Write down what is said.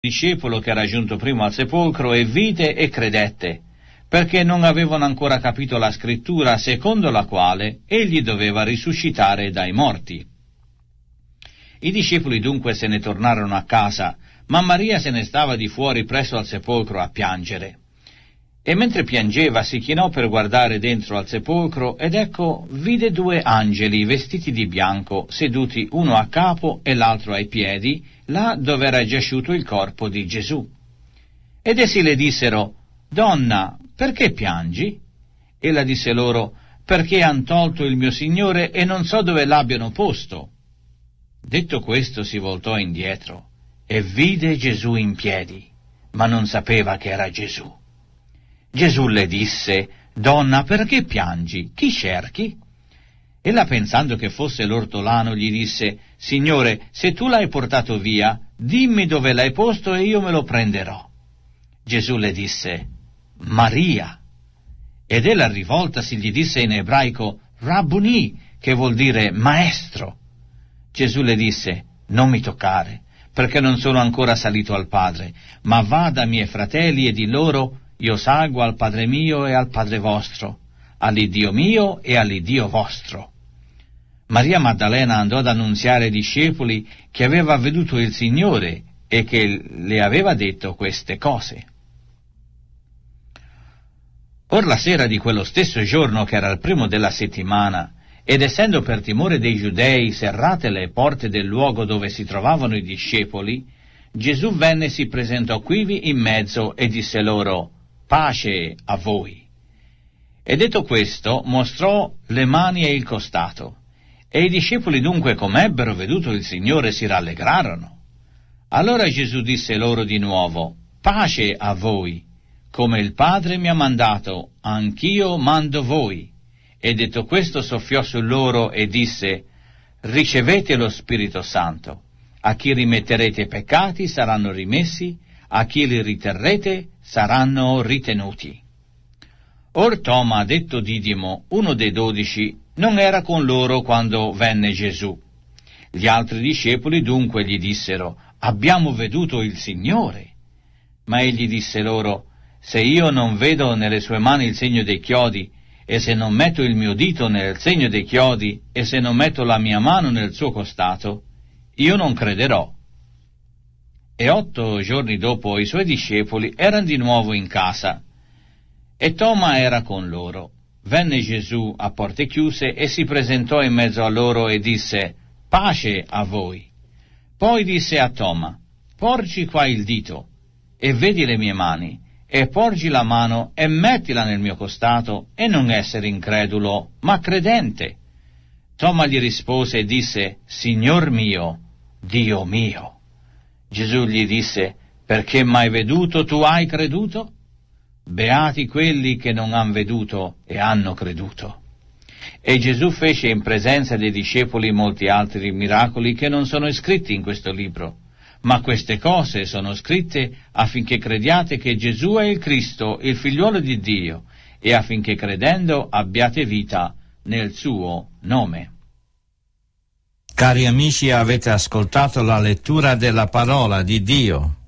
discepolo che era giunto primo al sepolcro e vide e credette, perché non avevano ancora capito la scrittura secondo la quale egli doveva risuscitare dai morti. I discepoli dunque se ne tornarono a casa, ma Maria se ne stava di fuori presso al sepolcro a piangere. E mentre piangeva si chinò per guardare dentro al sepolcro, ed ecco vide 2 angeli vestiti di bianco, seduti uno a capo e l'altro ai piedi, là dove era giaciuto il corpo di Gesù. Ed essi le dissero: «Donna, perché piangi?» Ella disse loro: «Perché han tolto il mio Signore e non so dove l'abbiano posto». Detto questo si voltò indietro e vide Gesù in piedi, ma non sapeva che era Gesù. Gesù le disse: «Donna, perché piangi? Chi cerchi?» Ella, pensando che fosse l'ortolano, gli disse: «Signore, se tu l'hai portato via, dimmi dove l'hai posto e io me lo prenderò». Gesù le disse: «Maria». Ed ella, rivoltasi, gli disse in ebraico: «Rabbuni», che vuol dire maestro. Gesù le disse: «Non mi toccare, perché non sono ancora salito al Padre, ma va da miei fratelli e di loro: io salgo al Padre mio e al Padre vostro, all'Iddio mio e all'Iddio vostro». Maria Maddalena andò ad annunziare ai discepoli che aveva veduto il Signore e che le aveva detto queste cose. Or la sera di quello stesso giorno, che era il primo della settimana, ed essendo per timore dei giudei serrate le porte del luogo dove si trovavano i discepoli, Gesù venne e si presentò quivi in mezzo e disse loro: «Pace a voi». E detto questo mostrò le mani e il costato. E i discepoli dunque, come ebbero veduto il Signore, si rallegrarono. Allora Gesù disse loro di nuovo: «Pace a voi. Come il Padre mi ha mandato, anch'io mando voi». E detto questo soffiò su loro e disse: «Ricevete lo Spirito Santo. A chi rimetterete i peccati saranno rimessi, a chi li riterrete saranno ritenuti». Or Toma, detto Didimo, uno dei 12, non era con loro quando venne Gesù. Gli altri discepoli dunque gli dissero: «Abbiamo veduto il Signore». Ma egli disse loro: «Se io non vedo nelle sue mani il segno dei chiodi, e se non metto il mio dito nel segno dei chiodi, e se non metto la mia mano nel suo costato, io non crederò». E 8 giorni dopo i suoi discepoli erano di nuovo in casa, e Toma era con loro. Venne Gesù a porte chiuse e si presentò in mezzo a loro e disse: «Pace a voi». Poi disse a Toma: «Porgi qua il dito, e vedi le mie mani, e porgi la mano e mettila nel mio costato, e non essere incredulo, ma credente». Toma gli rispose e disse: «Signor mio, Dio mio». Gesù gli disse: «Perché m'hai veduto tu hai creduto? Beati quelli che non han veduto e hanno creduto». E Gesù fece in presenza dei discepoli molti altri miracoli che non sono scritti in questo libro, ma queste cose sono scritte affinché crediate che Gesù è il Cristo, il Figliuolo di Dio, e affinché credendo abbiate vita nel suo nome. Cari amici, avete ascoltato la lettura della parola di Dio.